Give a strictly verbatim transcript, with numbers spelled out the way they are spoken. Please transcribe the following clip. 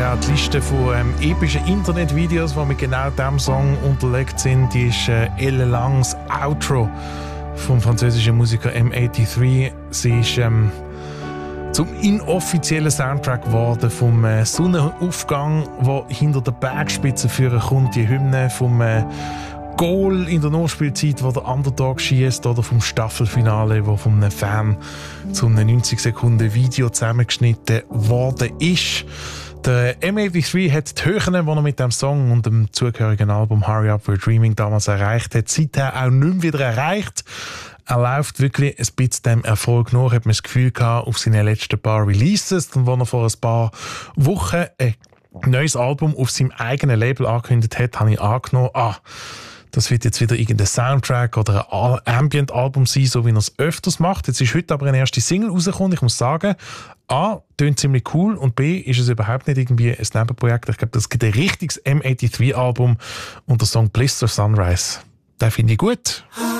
Ja, die Liste von ähm, epischen Internetvideos, die mit genau diesem Song unterlegt sind, die ist äh, ellenlang das Outro vom französischen Musiker M dreiundachtzig. Sie ist ähm, zum inoffiziellen Soundtrack geworden vom äh, Sonnenaufgang, der hinter der Bergspitze führen kommt, die Hymne vom äh, Goal in der Nachspielzeit, wo der Underdog schießt, oder vom Staffelfinale, wo von einem Fan zu einem neunzig Sekunden Video zusammengeschnitten worden ist. Der M dreiundachtzig hat die Höhen, die er mit dem Song und dem zugehörigen Album Hurry Up We're Dreaming damals erreicht hat, seither auch nicht mehr wieder erreicht. Er läuft wirklich ein bisschen dem Erfolg nach, hat man das Gefühl gehabt, auf seinen letzten paar Releases, und wo er vor ein paar Wochen ein neues Album auf seinem eigenen Label angekündigt hat, habe ich angenommen, ah, das wird jetzt wieder irgendein Soundtrack oder ein Ambient-Album sein, so wie er es öfters macht. Jetzt ist heute aber eine erste Single rausgekommen. Ich muss sagen, A, tönt ziemlich cool, und B, ist es überhaupt nicht irgendwie ein Nebenprojekt. Ich glaube, das gibt ein richtiges M dreiundachtzig-Album, und der Song Blister Sunrise, den finde ich gut.